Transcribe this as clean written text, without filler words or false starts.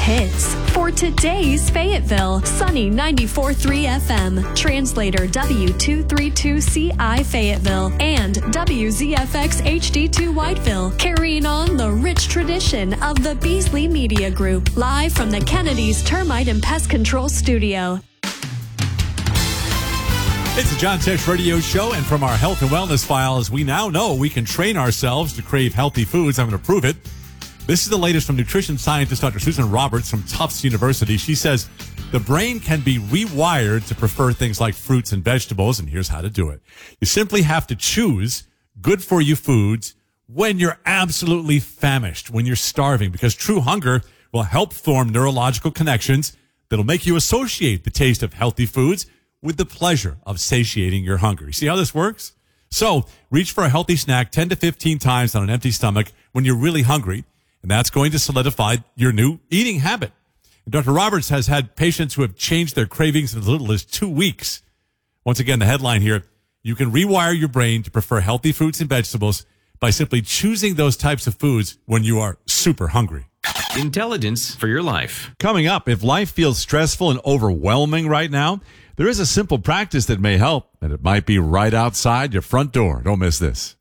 hits. For today's Fayetteville, Sunny 94.3 FM, translator W232CI Fayetteville, and WZFX HD2 Whiteville, carrying on the rich tradition of the Beasley Media Group, live from the Kennedy's Termite and Pest Control Studio. It's the John Tesh Radio Show, and from our health and wellness files, we now know we can train ourselves to crave healthy foods. I'm going to prove it. This is the latest from nutrition scientist Dr. Susan Roberts from Tufts University. She says the brain can be rewired to prefer things like fruits and vegetables, and here's how to do it. You simply have to choose good-for-you foods when you're absolutely famished, when you're starving, because true hunger will help form neurological connections that'll make you associate the taste of healthy foods with the pleasure of satiating your hunger. You see how this works? So reach for a healthy snack 10 to 15 times on an empty stomach when you're really hungry, and that's going to solidify your new eating habit. And Dr. Roberts has had patients who have changed their cravings in as little as 2 weeks. Once again, the headline here, you can rewire your brain to prefer healthy fruits and vegetables by simply choosing those types of foods when you are super hungry. Intelligence for your life. Coming up, if life feels stressful and overwhelming right now, there is a simple practice that may help, and it might be right outside your front door. Don't miss this.